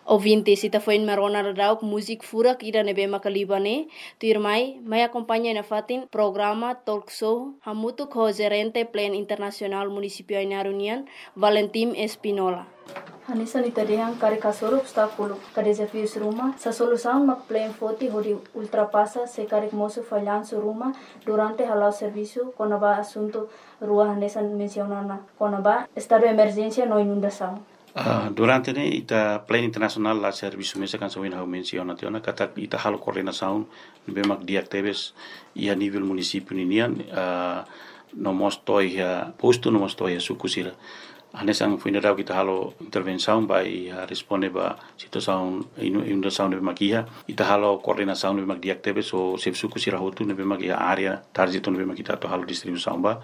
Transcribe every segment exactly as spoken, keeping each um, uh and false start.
Ouvintes, ita foi marona radau música fura que ira nebe makalibane, tu irmai, mai acompanha na fatin programa talk show hamutu ko gerente plan internacional municipio Inarunian, Valentim Espinola. Hanisa ni tadehang kare kasoro obstáculo, ka desafios ruma, sa solução mak plan foti hodi ultrapassa se kare moço falhanço ruma durante halau serviço konaba assunto rua hanesa mencionana konaba estado de emergência no inundação. Uh, durante ne ita plan internacional la serviço mesa kan sawin hau menciona tiona kata ita halo coordenação bemak diactebes e a nível município ninian uh, no mostoi uh, posto no mostoi sukusira anesang funeral kita halo intervenção vai uh, responde ba situação inundação de bemak ia ita halo coordenação bemak diactebes o se sukusira hotu ne bemak ia area target no bemak kita to halo distribuição ba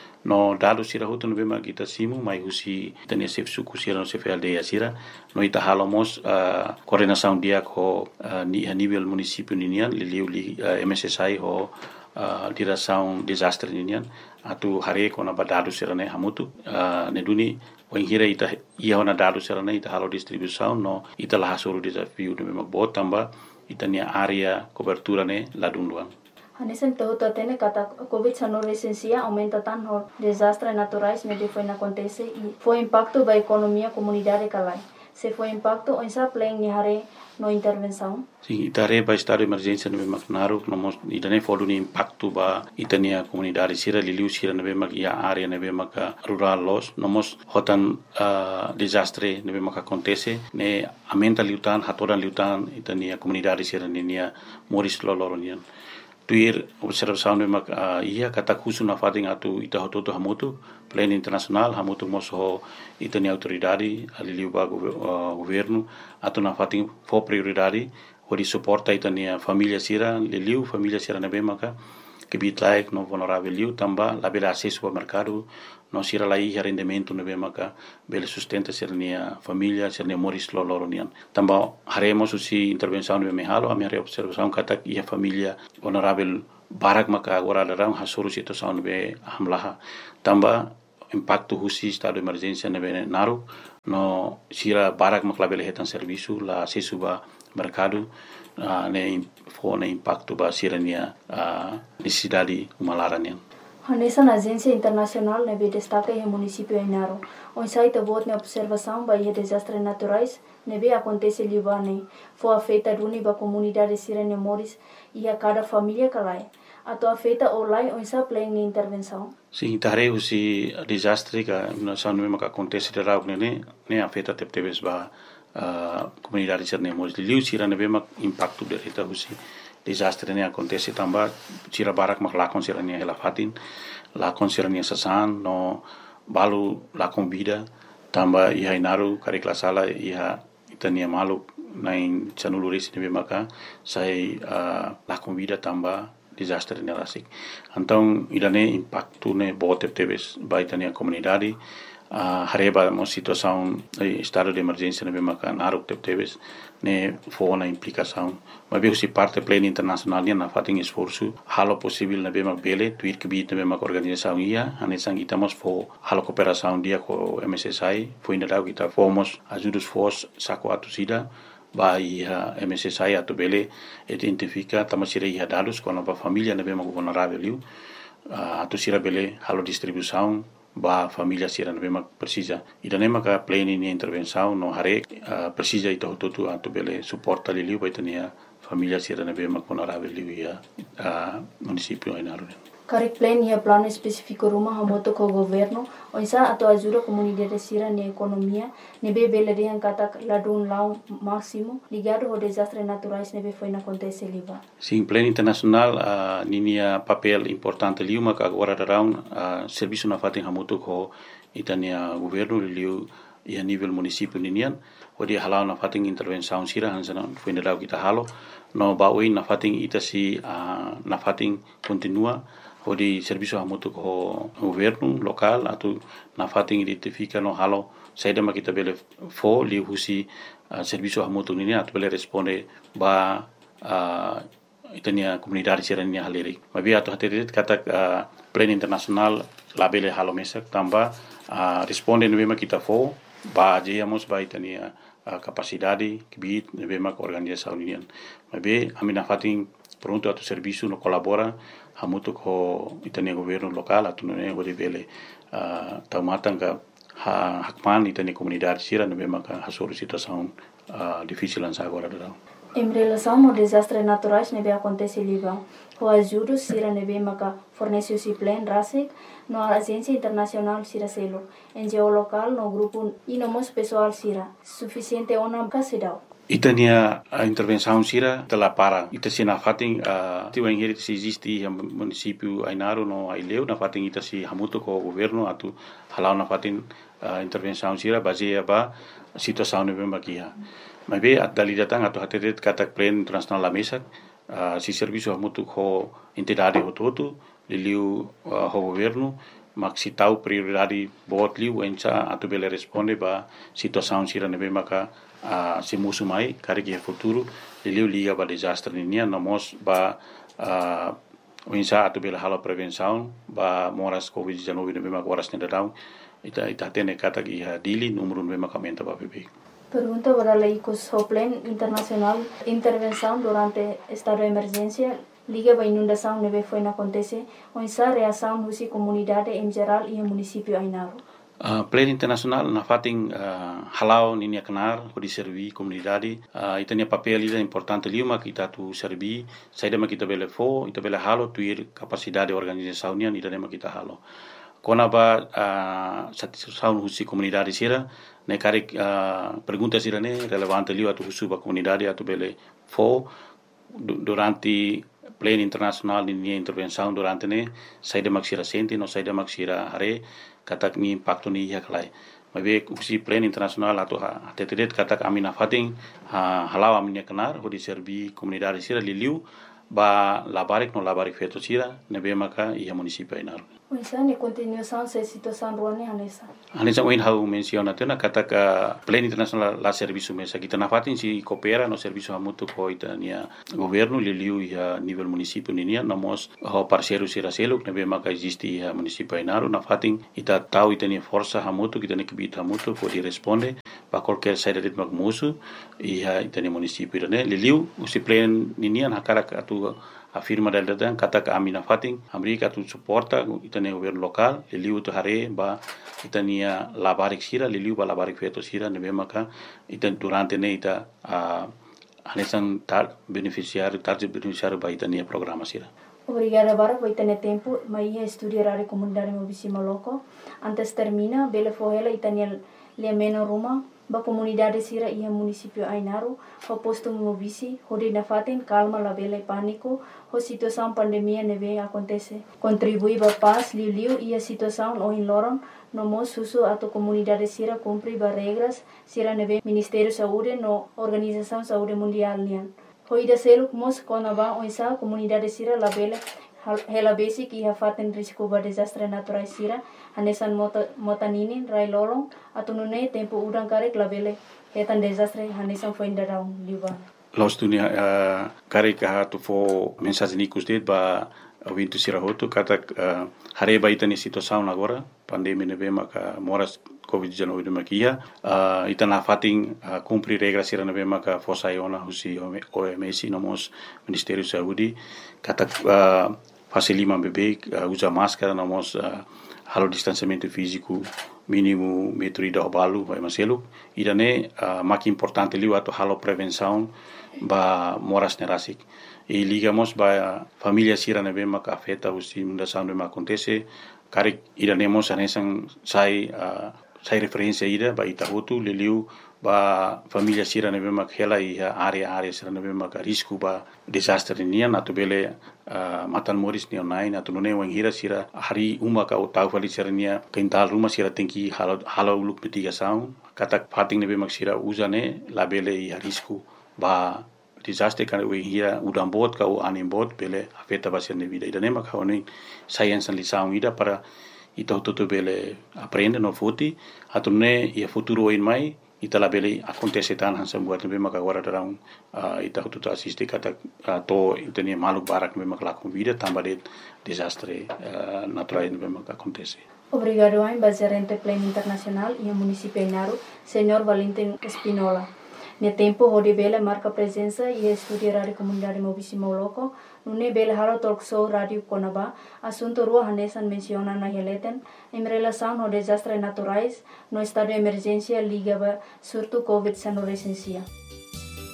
no dado sira hutu no bema kita simu mai husi tenia sef suku sira no sef aldeia sira no ita halomos uh, coordenação dia ko uh, ni a nível município ninian liliu li uh, M S S I ho uh, direção desastre ninian atu hare ko na badado sira ne hamutu uh, ne duni wen hira ita ia ona dado sira ne ita halo distribuição no ita la hasuru desafio no bema botamba ita ni area cobertura ne ladunduan. Hanesan tahu tatene kata COVID dezenove licencia aumenta tanto desastres naturais me foi na acontece e foi impacto da economia comunidade calai. Se foi impacto o insa plan ni hare no intervenção. Sim, itare ba estado de emergência no bemak naru no mos idane fodu ni impacto ba itania comunidade sira liliu sira no bemak ia area no bemak rural los no mos hotan uh, desastre no bemak acontece ne aumenta liutan hatoran liutan itania comunidade sira ninia moris loloronian. Tuir observação de mak uh, ia kata kusu na fating atu ita hototo hamutu plan internacional hamutu moso itani autoridade ali ba uh, governo atu na fating fo prioridade hori suporta itani família sira liliu família sira na bemaka que bitlaik no vulnerável liu tamba la bela acesso ao mercado no sira la ia rendimento no bemaka bela sustenta sernia família sernia moris loloronian tamba haremos usi intervenção no mehalo a minha observação kata ia família vulnerável barak maka agora darang hasuru situação no be hamlaha tamba impacto husi estado de emergência no be naru no sira barak maka bela hetan serviço la acesso ba mercado uh, ne fo ne impacto ba sirania uh, necessidade humalaranian. Hanesa na agência internacional ne destaca em município Inaro. O site bot ne observação ba ia desastres naturais ne be acontece libane. Fo afeta duni ba comunidade sirene moris e a cada família calai. Ato afeta olai o sa plan ni intervenção. Sim, tare usi desastre ka no sa no ka acontece de rau ne ne afeta tep tebes ba Uh, comunidade sirene moris liu sira ne bema impacto de reta husi desastre ne acontece tamba sira barak mak lakon sira ne hela fatin lakon sira ne sasan no balu lakon vida tamba iha inaru kare klasala iha itania malu nain chanuluris ne bema ka sai uh, lakon vida tamba desastre ne rasik então irane impacto ne bote tebes ba itania comunidade Uh, hareba mo situação eh, estado de emergência na bema kan aruk tep tebes ne fo na implicação mas bem se parte pleno internacional na fating esforço halo possível na bema bele tuir que bit na bema organização ia anesang itamos fo halo cooperação dia com M S S I foi na dau kita fomos ajudos fos saco atusida ba ia M S S I atu bele identifica tamasira ia dados com a família na bema vulnerável uh, atusira bele halo distribuição ba família sira no bema precisa ida nema ka plane ni intervenção no hare uh, precisa ita hototu atu bele suporta liliu ba itania família sira no bema vulnerável liu ia uh, município Inaro. Karek plan ia plano específico ruma hamoto ko governo onsa ato ajuda comunidade sira ni economia nebe bele rian kata ladun lau máximo ligado ao desastres naturais nebe foi na acontece liba. Sim, plano internacional uh, ninia papel importante liu maka agora darão uh, serviço na fatin hamoto ko itania governo liu ia nível município ninian odi halau na fatin intervenção sira hansana foi na kita halo no baui na fatin itasi uh, na fatin continua odi serviço hamoto ko governo local atu na fating identifica no halo saida makita bele fo li husi uh, serviço hamoto ni atu bele responde ba uh, itania comunidade serania haleri mabi atu haterit kata uh, plan international labele halo mesak tamba uh, responde no bema kita fo ba jeyamos ba itania a capacidade que bit nebe mak organização unian. Mas be amina fatin pronto atu serviço no colabora hamutu ko itania governo local atu ne gode vele uh, taumatanga ha hakman itania comunidade sira nebe mak hasuru situação uh, difícil ansa agora da. Em relação aos desastres naturais nebe acontece Líbano, o ajuda sira nebe mak fornece o plan rasik no agência internacional sira selo, N G O local no grupo e no mos pessoal sira suficiente ona kasidau. Itania a intervenção sira tela para ita sina fating a uh, tiwa ingeri se existe município Ainaro no Aileu na fating ita si hamuto ko governo atu halau na fating uh, intervenção sira baseia ba situação nebe makia. Mas be a dalidatang atu hatetet katak plan internacional la mesa uh, si serviço hamuto ko entidade hototo liliu uh, ho governo mak si tau prioridade bot liu encha atu bele responde ba situação sira nebe maka Uh, si musu mai kari ki futuro liliu liga ba desastre ninia namos ba uh, winsa atu bela hala prevenção ba moras covid dezenove nebe mak waras nedadau ita ita tene kata ki dili número nebe mak aumenta ba bebê. Pergunta para lei com o plano internacional intervenção durante estado de emergência liga ba inundação nebe foi na acontece winsa reação husi comunidade em geral e município Ainaro. Uh, Plano internacional na fating uh, halau ninia kenar ko di servi comunidade uh, itania papel ida importante liuma kita tu servi saida ma kita bele fo ita bele halo tuir capacidade organização nian ida ma kita halo kona ba uh, satisfação husi comunidade sira ne kare uh, pergunta sira ne relevante liu atu husu ba comunidade atu bele fo durante plano internacional ninia intervenção durante ne saida maksira senti no saida maksira hare katak ni impacto ni ya kalai mabe usi plan internasional atau ha tetedet katak amina fating ha halau amina kenar ho di servi comunidade sira liliu ba labarik no labarik feto sira nebe maka ia municipio Ainaro. Uisa ni continuação se situação ruani hanesa. Hanesa oin hau menciona tena katak plan internasional la serviço mesa kita na fating si coopera no serviço hamutu ko itania governo liliu ia nível municipio ninia namos ho parceiro sira seluk nebe maka existe ia municipio Ainaro na fating ita tau itania força hamutu kita ne kibita hamutu ko di responde ba qualquer saída de magmusu ia itania municipio ne liliu usi plan ninia hakarak atu afirma del dan kata ka amina fating amerika tu suporta itania governo local liliu tu hare ba itania labarik sira liliu ba labarik feto sira nebe maka itan durante ne ita a anesan tar beneficiário target beneficiário ba itania programa sira. Obrigada para por ter tempo, mas ia estudar a comunidade movíssima loco. Antes termina, bele fohela itania le meno ruma ba comunidade sira ia municipio Ainaro, ho posto movisi, hodi na faten calma la bele pânico, ho situação pandemia neve acontece. Contribui ba paz liu liu ia situação o in loron, no mo susu ato comunidade sira cumpri ba regras sira neve Ministério Saúde no Organização Saúde Mundial nian. Ho ida seluk mos kona ba oisa comunidade sira la bele hela basic ia faten risco ba desastre natural sira hanesan mota motaninin rai lolong atau nune tempo udang karek labele hetan desastre hanesan foi ndarau liba los dunia uh, karek ha tu fo mensagem nikus det ba avintu sira hotu kata uh, hare ba itani situação agora pandemia neve maka moras covid dezenove de makia uh, itana fating uh, cumprir regras sira neve maka fosa iona husi O M S nomos Ministério Saúde kata uh, fase lima bebê uh, usa máscara nomos uh, halo distanciamento físico mínimo metro ida obalu vai maselu idane uh, mak importante liu atau halo prevenção ba moras nerasik e ligamos ba família sira neve maka afeta usi mundação de acontece karik idane mos anesan sai uh, sai referência ida ba itahutu liliu ba família sira neve mak hela ia area area sira neve mak risco ba desastre nian atu bele uh, matan moris ni online atu none wang hira sira hari uma ka tau fali sirnia quintal rumah sira tengki halo halo uluk mitigação kata fating neve mak sira usane la bele ia risco ba desastre kan we hira udam bot ka u anim bot bele afeta ba sirne vida ida nema ka oni science lição ida para ita tutu bele aprende no futi atu ne ia futuro in mai ita la bele acontece tan hansa buat nebe maka agora darang uh, ita tutu assiste kata uh, to itania maluk barak nebe maka lakum vida tamba de desastre uh, natural nebe maka acontece. Obrigado a Gerente Pleno Internacional e a Município Inaru, Senhor Valentim Espinola. No tempo, onde Bela marca presença e estudia rádio comunidade Mobissimo Loco, no Bela Halo Talk Show Rádio Conaba, assunto rua Hanesan menciona na releten, em relação ao desastres naturais, no estado de emergência ligado surto covid dezenove licencia.